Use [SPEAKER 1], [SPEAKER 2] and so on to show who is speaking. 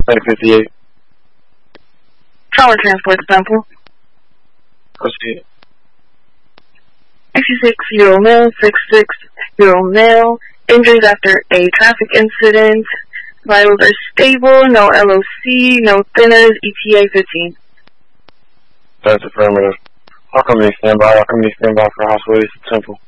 [SPEAKER 1] 2058.
[SPEAKER 2] Trauma transport sample.
[SPEAKER 1] Proceed.
[SPEAKER 2] 66-year-old male, 66-year-old male. Injuries after a traffic incident. Vitals are stable, no LOC, no thinners, ETA 15.
[SPEAKER 1] That's affirmative. How come you stand by? How come you stand by for hospital? It's simple.